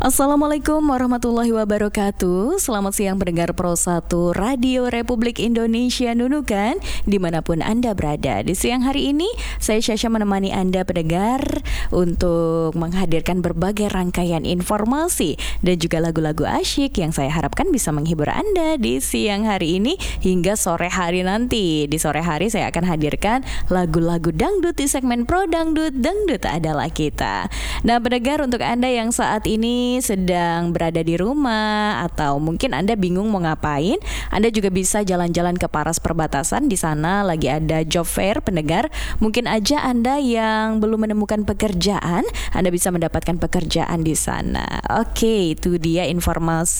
Assalamualaikum warahmatullahi wabarakatuh. Selamat siang pendengar Pro 1 Radio Republik Indonesia Nunukan, dimanapun Anda berada. Di siang hari ini saya Syasha menemani Anda pendengar untuk menghadirkan berbagai rangkaian informasi dan juga lagu-lagu asyik yang saya harapkan bisa menghibur Anda di siang hari ini hingga sore hari nanti. Di sore hari saya akan hadirkan lagu-lagu dangdut di segmen Pro Dangdut, Dangdut adalah kita. Nah pendengar, untuk Anda yang saat ini sedang berada di rumah atau mungkin Anda bingung mau ngapain, Anda juga bisa jalan-jalan ke Paras Perbatasan. Di sana lagi ada job fair pendengar. Mungkin aja Anda yang belum menemukan pekerjaan, Anda bisa mendapatkan pekerjaan di sana. Oke, itu dia informasi